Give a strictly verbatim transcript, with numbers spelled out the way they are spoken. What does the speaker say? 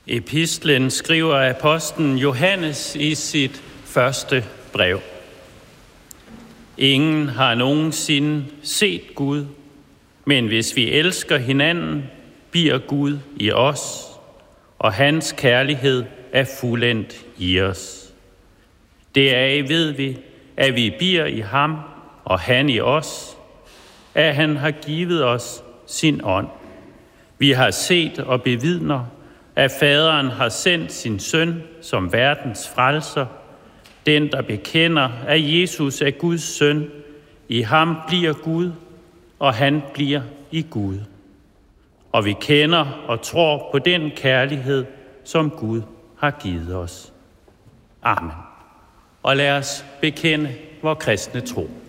Epistlen skriver apostlen Johannes i sit første brev. Ingen har nogensinde set Gud, men hvis vi elsker hinanden, bliver Gud i os, og hans kærlighed er fuldendt i os. Deraf ved vi, at vi bliver i ham, og han i os, at han har givet os sin ånd. Vi har set og bevidner, at faderen har sendt sin søn som verdens frelser. Den, der bekender, at Jesus er Guds søn, i ham bliver Gud, og han bliver i Gud. Og vi kender og tror på den kærlighed, som Gud har givet os. Amen. Og lad os bekende vor kristne tro.